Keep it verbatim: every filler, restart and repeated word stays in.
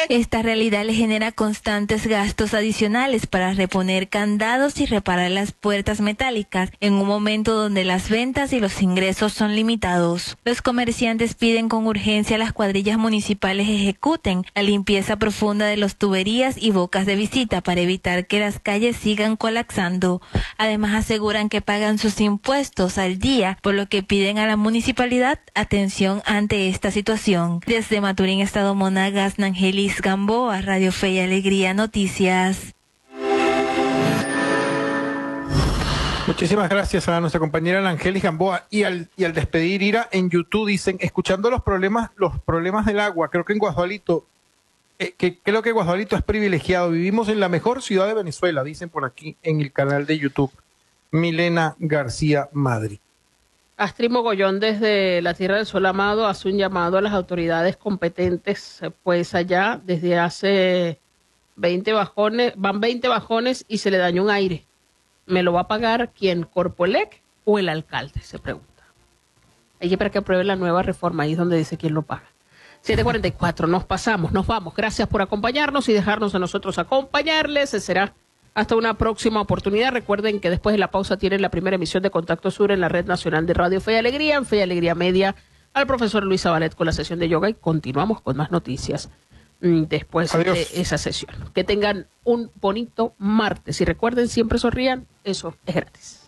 Esta realidad le genera constantes gastos adicionales para reponer candados y reparar las puertas metálicas en un momento donde las ventas y los ingresos son limitados. Los comerciantes piden con urgencia a las cuadrillas municipales ejecuten la limpieza profunda de las tuberías y bocas de visita para evitar que las calles sigan colapsando. Además aseguran que pagan sus impuestos al día, por lo que piden a la municipalidad atención ante esta situación. Desde Maturín, Estado Monagas, Nangelis Gamboa, Radio Fe y Alegría Noticias. Muchísimas gracias a nuestra compañera Nangelis Gamboa. Y al, y al despedir, Ira, en YouTube dicen, escuchando los problemas, los problemas del agua, creo que en Guadualito, eh, que creo que Guadualito es privilegiado. Vivimos en la mejor ciudad de Venezuela, dicen por aquí en el canal de YouTube. Milena García Madrid. Astrid Mogollón desde la Tierra del Sol Amado hace un llamado a las autoridades competentes, pues allá desde hace veinte bajones, van veinte bajones y se le dañó un aire. ¿Me lo va a pagar quién? ¿Corpoelec o el alcalde? Se pregunta. Hay que esperar que apruebe la nueva reforma, ahí es donde dice quién lo paga. siete cuarenta y cuatro, nos pasamos, nos vamos. Gracias por acompañarnos y dejarnos a nosotros acompañarles. Será hasta una próxima oportunidad. Recuerden que después de la pausa tienen la primera emisión de Contacto Sur en la Red Nacional de Radio Fe y Alegría, en Fe y Alegría Media, al profesor Luis Zabalet con la sesión de yoga y continuamos con más noticias después Adiós. de esa sesión. Que tengan un bonito martes y recuerden, siempre sonrían, eso es gratis.